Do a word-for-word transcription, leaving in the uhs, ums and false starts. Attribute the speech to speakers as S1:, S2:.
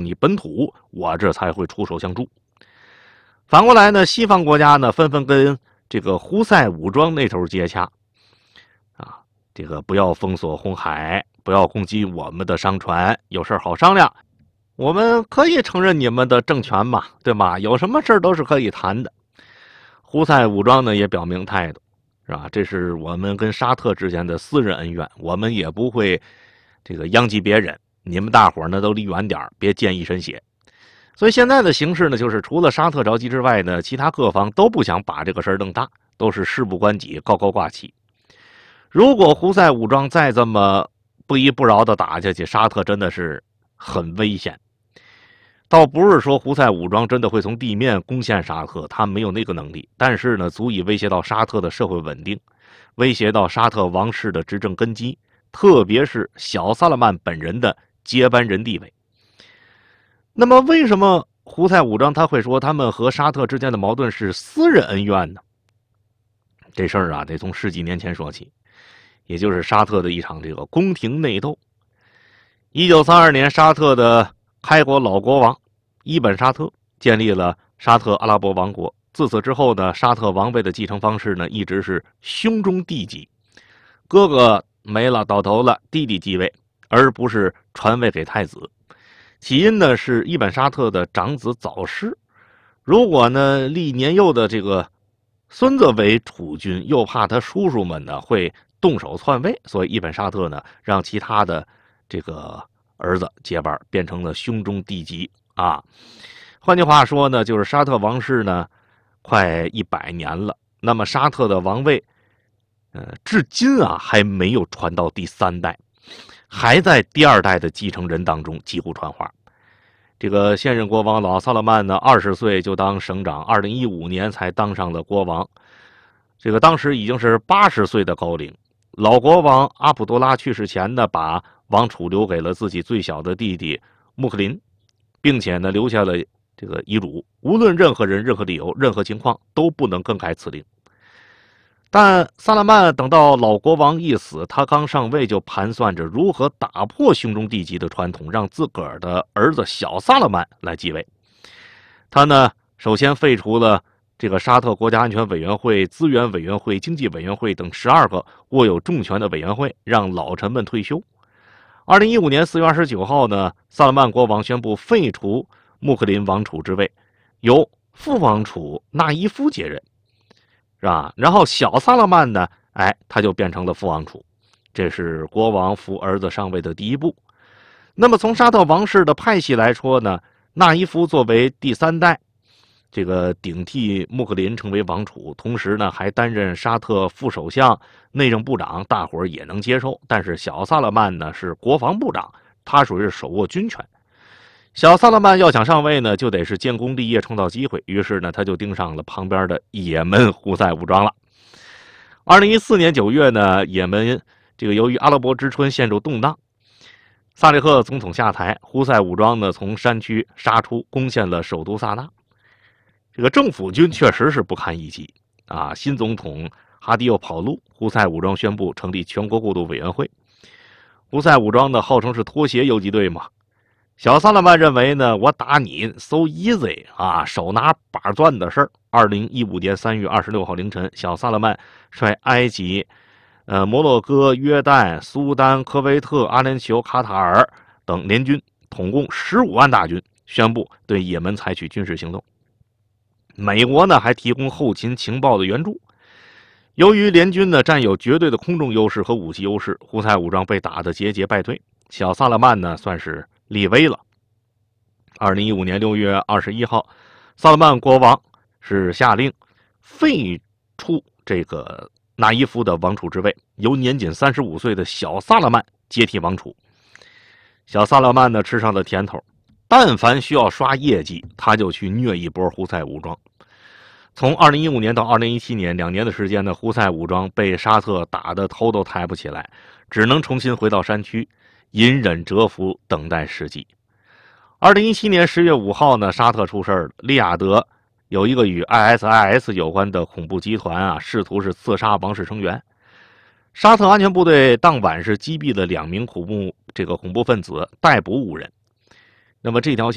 S1: 你本土，我这才会出手相助。反过来呢，西方国家呢纷纷跟这个胡塞武装那头接洽，啊，这个不要封锁红海，不要攻击我们的商船，有事好商量。我们可以承认你们的政权嘛，对吧？有什么事都是可以谈的。胡塞武装呢也表明态度，是吧？这是我们跟沙特之间的私人恩怨，我们也不会这个殃及别人。你们大伙呢都离远点，别溅一身血。所以现在的形势呢，就是除了沙特着急之外呢，其他各方都不想把这个事儿弄大，都是事不关己，高高挂起。如果胡塞武装再这么不依不饶的打下去，沙特真的是很危险。倒不是说胡塞武装真的会从地面攻陷沙特，他没有那个能力，但是呢，足以威胁到沙特的社会稳定，威胁到沙特王室的执政根基，特别是小萨勒曼本人的接班人地位。那么为什么胡塞武装他会说他们和沙特之间的矛盾是私人恩怨呢？这事儿啊得从十几年前说起，也就是沙特的一场这个宫廷内斗。一九三二年，沙特的开国老国王伊本沙特建立了沙特阿拉伯王国。自此之后呢，沙特王位的继承方式呢一直是兄终弟及，哥哥没了到头了，弟弟继位，而不是传位给太子。起因呢是伊本沙特的长子早逝，如果呢立年幼的这个孙子为储君，又怕他叔叔们呢会动手篡位，所以伊本沙特呢让其他的这个儿子接班，变成了兄终弟及啊。换句话说呢，就是沙特王室呢快一百年了，那么沙特的王位，呃，至今啊还没有传到第三代。还在第二代的继承人当中几乎传话。这个现任国王老萨勒曼呢，二十岁就当省长，二零一五年才当上了国王。这个当时已经是八十岁的高龄。老国王阿卜杜拉去世前呢，把王储留给了自己最小的弟弟穆克林，并且呢留下了这个遗嘱，无论任何人、任何理由、任何情况都不能更改此令。但萨勒曼等到老国王一死，他刚上位就盘算着如何打破兄终弟及的传统，让自个儿的儿子小萨勒曼来继位。他呢，首先废除了这个沙特国家安全委员会、资源委员会、经济委员会等十二个握有重权的委员会，让老臣们退休。二零一五年四月二十九号呢，萨勒曼国王宣布废除穆克林王储之位，由副王储纳伊夫接任。是吧？然后小萨勒曼呢，哎，他就变成了副王储，这是国王扶儿子上位的第一步。那么从沙特王室的派系来说呢，纳伊夫作为第三代，这个顶替穆克林成为王储，同时呢还担任沙特副首相、内政部长，大伙儿也能接受。但是小萨勒曼呢是国防部长，他属于是手握军权。小萨勒曼要想上位呢，就得是建功立业，创造机会。于是呢，他就盯上了旁边的也门胡塞武装了。二零一四年九月呢，也门这个由于阿拉伯之春陷入动荡，萨利赫总统下台，胡塞武装呢从山区杀出，攻陷了首都萨那。这个政府军确实是不堪一击啊！新总统哈迪又跑路，胡塞武装宣布成立全国过渡委员会。胡塞武装呢号称是拖鞋游击队嘛。小萨勒曼认为呢，我打你 so easy 啊，手拿把攥的事儿。二零一五年三月二十六号凌晨，小萨勒曼率埃及、呃摩洛哥、约旦、苏丹、科威特、阿联酋、卡塔尔等联军，统共十五万大军，宣布对也门采取军事行动。美国呢还提供后勤情报的援助。由于联军呢占有绝对的空中优势和武器优势，胡塞武装被打得节节败退。小萨勒曼呢算是立威了。二零一五年六月二十一号，萨勒曼国王是下令废除这个纳伊夫的王储之位，由年仅三十五岁的小萨勒曼接替王储。小萨勒曼呢吃上了甜头，但凡需要刷业绩，他就去虐一波胡塞武装。从二零一五年到二零一七年两年的时间呢，胡塞武装被沙特打得头都抬不起来，只能重新回到山区，隐忍蛰伏，等待时机。二零一七年十月五号呢，沙特出事了。利雅得有一个与 I S I S 有关的恐怖集团啊，试图是刺杀王室成员。沙特安全部队当晚是击毙了两名恐怖这个恐怖分子，逮捕五人。那么这条线